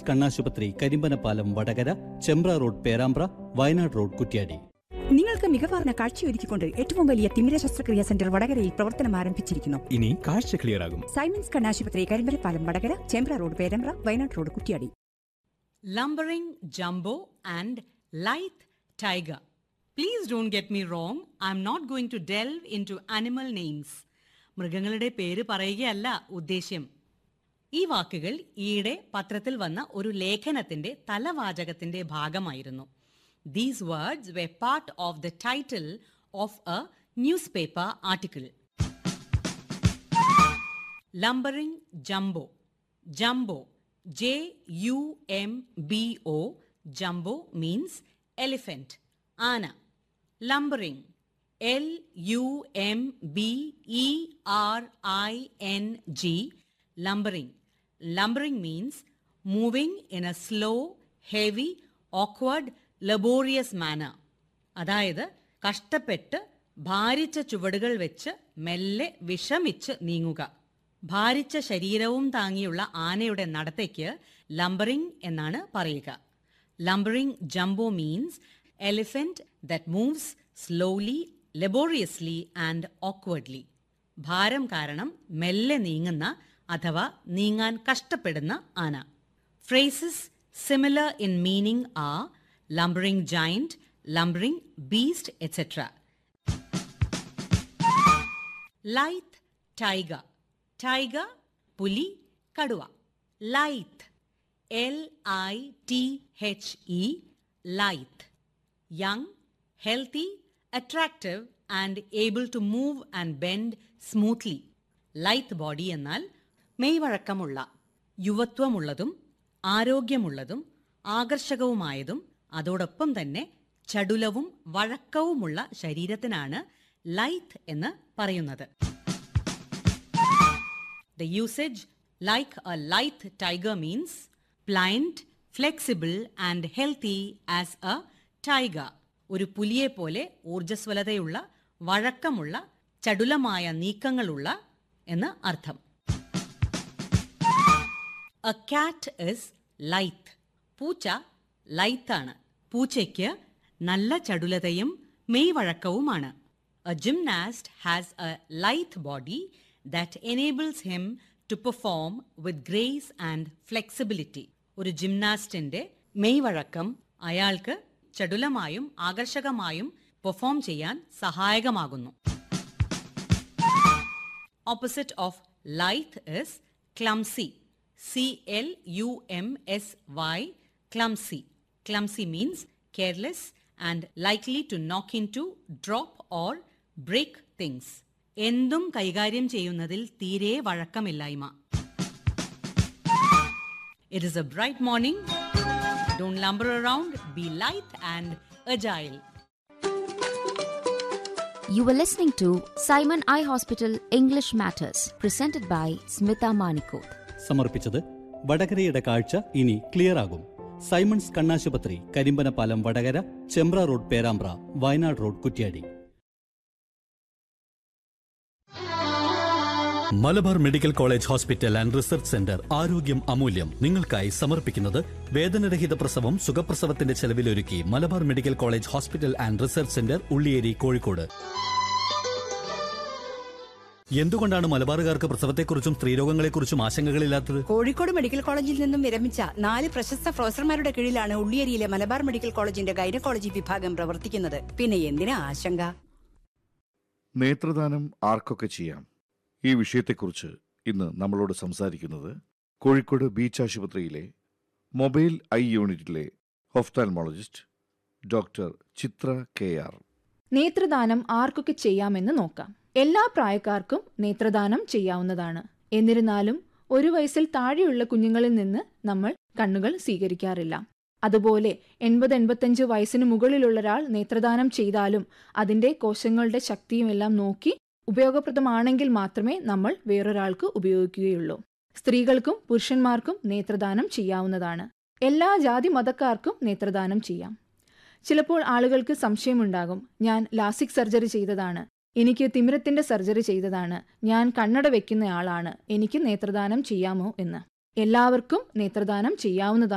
കണ്ണാശുപത്രി, Karimbanapalam, Vadakara, Chembra road, Perambra, Wayanad road, Kuttiadi. നിങ്ങൾക്ക് മികവാർന്ന കാഴ്ചയൊരുക്കിക്കൊണ്ട് ഏറ്റവും വലിയ തിമിര ശസ്ത്രക്രിയാ സെന്റർ വടകരയിൽ പ്രവർത്തനം ആരംഭിച്ചിരിക്കുന്നു. ഇനി കാഴ്ച ക്ലിയർ ആകും. സൈമൻസ് കണ്ണാശുപത്രി, Karimbanapalam, Vadakara, Chembra road, Perambra, Wayanad road, Kuttiadi. Lumbering Jumbo and Lithe Tiger. Please don't get me wrong, I'm not going to delve into animal names. മൃഗങ്ങളുടെ പേര് പറയുകയല്ല ഉദ്ദേശ്യം. ഈ വാക്കുകൾ ഈയിടെ പത്രത്തിൽ വന്ന ഒരു ലേഖനത്തിന്റെ തലവാചകത്തിന്റെ ഭാഗമായിരുന്നു. These words were part of the title of a newspaper article. Lumbering Jumbo. Jumbo. Jumbo. Jumbo means elephant. Ana. Lumbering. Lumbering. Lumbering. Lumbering means moving in a slow, heavy, awkward, laborious manner. അതായത് കഷ്ടപ്പെട്ട് ഭാരിച്ച ചുവടുകൾ വെച്ച് മെല്ലെ വിഷമിച്ച് നീങ്ങുക. ഭാരിച്ച ശരീരവും താങ്ങിയുള്ള ആനയുടെ നടത്തയ്ക്ക് ലംബറിംഗ് എന്നാണ് പറയുക. Lumbering jumbo means elephant that moves slowly, ലബോറിയസ്ലി and ഓക്വേർഡ്ലി. ഭാരം കാരണം മെല്ലെ നീങ്ങുന്ന അഥവാ നീങ്ങാൻ കഷ്ടപ്പെടുന്ന ആന. Phrases similar in meaning R lumbering giant, lumbering beast, etc. Lithe tiger. Tiger, puli, kadua. Lithe. Lithe. Lithe. Young, healthy, attractive and able to move and bend smoothly. Lithe body എന്നാൽ മെയ്വഴക്കമുള്ള, യുവത്വമുള്ളതും ആരോഗ്യമുള്ളതും ആകർഷകവുമായതും അതോടൊപ്പം തന്നെ ചടുലവും വഴക്കവുമുള്ള ശരീരത്തിനാണ് ലൈത്ത് എന്ന് പറയുന്നത്. The usage like a lithe tiger means pliant, flexible and healthy as a tiger. ഒരു പുലിയെ പോലെ ഊർജ്ജസ്വലതയുള്ള, വഴക്കമുള്ള, ചടുലമായ നീക്കങ്ങളുള്ള എന്ന് അർത്ഥം. A cat is lithe. പൂച്ച ലൈത്താണ്. പൂച്ചയ്ക്ക് നല്ല ചടുലതയും മെയ്വഴക്കവുമാണ്. A gymnast has a lithe body that enables him to perform with grace and flexibility. ഒരു ജിംനാസ്റ്റിന്റെ മെയ്വഴക്കം അയാൾക്ക് ചടുലമായും ആകർഷകമായും പെർഫോം ചെയ്യാൻ സഹായകമാകുന്നു. Opposite of lithe is clumsy. CLUMSY. Clumsy. Clumsy means careless and likely to knock into, drop or break things. എന്തും കൈകാര്യം ചെയ്യുന്നതിൽ തീരെ വഴക്കമില്ലായ്മ. It is a bright morning. Don't lumber around. Be lithe and agile. You were listening to Simon Eye Hospital English Matters, presented by Smita Manikoth. സമർപ്പിച്ചത് വടകരയുടെ കാഴ്ച ഇനി clear ആകും. Symons കണ്ണാശുപത്രി, Karimbanapalam, Vadakara, Chembra road, Perambra, Wayanad road, Kuttiadi. Malabar medical college hospital and research centre ആരോഗ്യം അമൂല്യം നിങ്ങൾക്കായി സമർപ്പിക്കുന്നത് വേദനരഹിത പ്രസവം സുഖപ്രസവത്തിന്റെ ചെലവിലൊരുക്കി Malabar medical college hospital and research centre, Ulliyeri, Kozhikode. എന്തുകൊണ്ടാണ് മലബാറുകാർക്ക് പ്രസവത്തെക്കുറിച്ചും സ്ത്രീരോഗങ്ങളെക്കുറിച്ചും ആശങ്കകളില്ലാത്തത്? കോഴിക്കോട് മെഡിക്കൽ കോളേജിൽ നിന്നും വിരമിച്ച 4 പ്രശസ്ത പ്രൊഫസർമാരുടെ കീഴിലാണ് ഉള്ളിയേരിയിലെ മലബാർ മെഡിക്കൽ കോളേജിന്റെ ഗൈനക്കോളജി വിഭാഗം പ്രവർത്തിക്കുന്നത്. പിന്നെ എന്തിനാ ആശങ്ക? നേത്രദാനം ആർക്കൊക്കെ ചെയ്യാം? ഈ വിഷയത്തെക്കുറിച്ച് ഇന്ന് നമ്മളോട് സംസാരിക്കുന്നത് കോഴിക്കോട് ബീച്ച് ആശുപത്രിയിലെ മൊബൈൽ ഐ യൂണിറ്റിലെ ഒഫ്താൽമോളജിസ്റ്റ് ഡോക്ടർ ചിത്ര KR. നേത്രദാനം ആർക്കൊക്കെ ചെയ്യാമെന്ന് നോക്കാം. എല്ലാ പ്രായക്കാർക്കും നേത്രദാനം ചെയ്യാവുന്നതാണ്. എന്നിരുന്നാലും 1 വയസ്സിൽ താഴെയുള്ള കുഞ്ഞുങ്ങളിൽ നിന്ന് നമ്മൾ കണ്ണുകൾ സ്വീകരിക്കാറില്ല. അതുപോലെ 80-85 വയസ്സിന് മുകളിലുള്ള ഒരാൾ നേത്രദാനം ചെയ്താലും അതിന്റെ കോശങ്ങളുടെ ശക്തിയുമെല്ലാം നോക്കി ഉപയോഗപ്രദമാണെങ്കിൽ മാത്രമേ നമ്മൾ വേറൊരാൾക്ക് ഉപയോഗിക്കുകയുള്ളൂ. സ്ത്രീകൾക്കും പുരുഷന്മാർക്കും നേത്രദാനം ചെയ്യാവുന്നതാണ്. എല്ലാ ജാതി മതക്കാർക്കും നേത്രദാനം ചെയ്യാം. ചിലപ്പോൾ ആളുകൾക്ക് സംശയമുണ്ടാകും, ഞാൻ ലാസിക് സർജറി ചെയ്തതാണ്, എനിക്ക് തിമിരത്തിന്റെ സർജറി ചെയ്തതാണ്, ഞാൻ കണ്ണട വെക്കുന്നയാളാണ്, എനിക്ക് നേത്രദാനം ചെയ്യാമോ എന്ന്. എല്ലാവർക്കും നേത്രദാനം ചെയ്യാവുന്നതാണ്.